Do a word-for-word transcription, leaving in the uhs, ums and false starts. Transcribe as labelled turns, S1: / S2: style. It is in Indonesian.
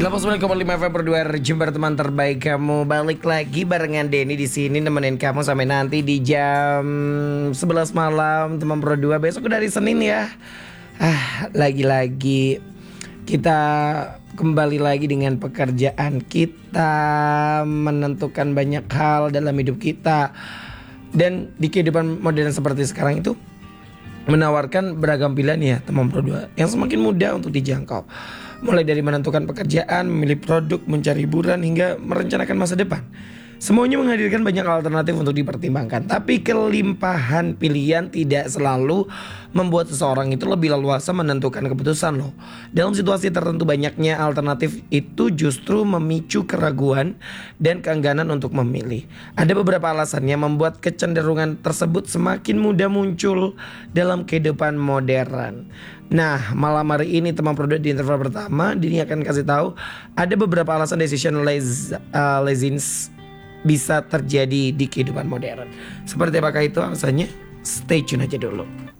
S1: delapan puluh sembilan koma lima F M per dua Jember, teman terbaik kamu. Balik lagi barengan Denny di sini nemenin kamu sampai nanti di jam sebelas malam, teman Pro dua. Besok udah hari Senin ya. Ah, lagi-lagi kita kembali lagi dengan pekerjaan kita, menentukan banyak hal dalam hidup kita. Dan di kehidupan modern seperti sekarang itu menawarkan beragam pilihan ya, teman Pro dua, yang semakin mudah untuk dijangkau. Mulai dari menentukan pekerjaan, memilih produk, mencari hiburan, hingga merencanakan masa depan. Semuanya menghadirkan banyak alternatif untuk dipertimbangkan. Tapi kelimpahan pilihan tidak selalu membuat seseorang itu lebih leluasa menentukan keputusan loh. Dalam situasi tertentu, banyaknya alternatif itu justru memicu keraguan dan keengganan untuk memilih. Ada beberapa alasan yang membuat kecenderungan tersebut semakin mudah muncul dalam kehidupan modern. Nah, malam hari ini teman produk di interval pertama, Dini akan kasih tahu ada beberapa alasan decision laz, uh, laziness bisa terjadi di kehidupan modern. Seperti apakah itu alasannya? Stay tune aja dulu.